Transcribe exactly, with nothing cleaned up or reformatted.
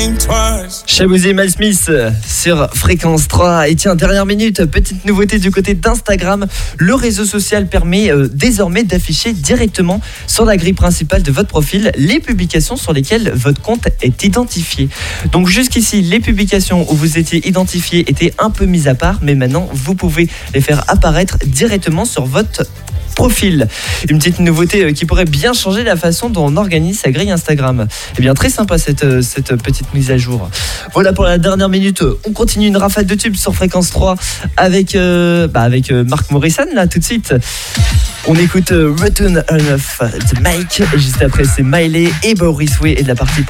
Shaboozey, Mal Smith sur Fréquence trois. Et tiens, dernière minute, petite nouveauté du côté d'Instagram. Le réseau social permet euh, désormais d'afficher directement sur la grille principale de votre profil les publications sur lesquelles votre compte est identifié. Donc jusqu'ici, les publications où vous étiez identifié étaient un peu mises à part, mais maintenant, vous pouvez les faire apparaître directement sur votre profil. Une petite nouveauté qui pourrait bien changer la façon dont on organise sa grille Instagram. Eh bien, très sympa cette, cette petite mise à jour. Voilà pour la dernière minute. On continue une rafale de tubes sur Fréquence trois avec, euh, bah avec euh, Mark Morrison, là, tout de suite. On écoute euh, Return of the Mike. Juste après, c'est Miley et Boris Way et de la partie